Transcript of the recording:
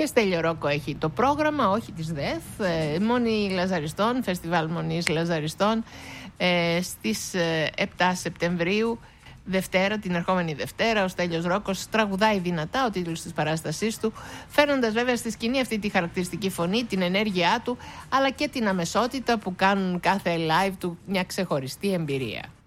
Και Στέλιο Ρόκο έχει το πρόγραμμα, όχι της ΔΕΘ, Μονή Λαζαριστών, Φεστιβάλ Μονής Λαζαριστών, στις 7 Σεπτεμβρίου, Δευτέρα, την ερχόμενη Δευτέρα. Ο Στέλιος Ρόκος τραγουδάει δυνατά, ο τίτλος της παράστασής του, φέρνοντας βέβαια στη σκηνή αυτή τη χαρακτηριστική φωνή, την ενέργειά του, αλλά και την αμεσότητα που κάνουν κάθε live του μια ξεχωριστή εμπειρία.